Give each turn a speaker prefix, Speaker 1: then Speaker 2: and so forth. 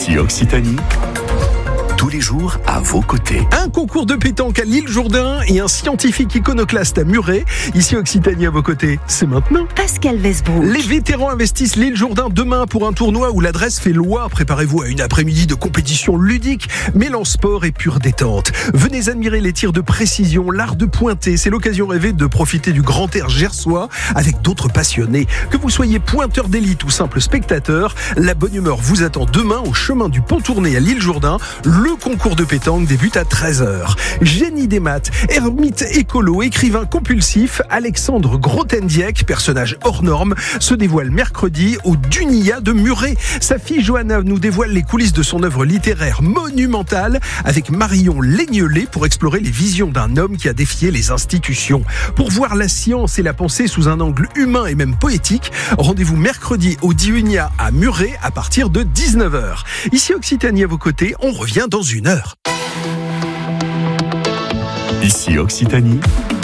Speaker 1: Ici Occitanie. Tous les jours à vos côtés.
Speaker 2: Un concours de pétanque à l'île Jourdain et un scientifique iconoclaste à Muret. Ici Occitanie à vos côtés, c'est maintenant.
Speaker 3: Pascal Westbrook.
Speaker 2: Les vétérans investissent l'île Jourdain demain pour un tournoi où l'adresse fait loi. Préparez-vous à une après-midi de compétition ludique, mêlant sport et pure détente. Venez admirer les tirs de précision, l'art de pointer. C'est l'occasion rêvée de profiter du grand air gersois avec d'autres passionnés. Que vous soyez pointeur d'élite ou simple spectateur, la bonne humeur vous attend demain au chemin du Pont Tourné à l'île Jourdain. Le concours de pétanque débute à 13h. Génie des maths, ermite écolo, écrivain compulsif, Alexandre Grothendieck, personnage hors norme, se dévoile mercredi au Dunia de Muret. Sa fille Johanna nous dévoile les coulisses de son œuvre littéraire monumentale avec Marion Légnelé pour explorer les visions d'un homme qui a défié les institutions. Pour voir la science et la pensée sous un angle humain et même poétique, rendez-vous mercredi au Dunia à Muret à partir de 19h. Ici Occitanie à vos côtés, on revient dans une heure.
Speaker 1: Ici Occitanie.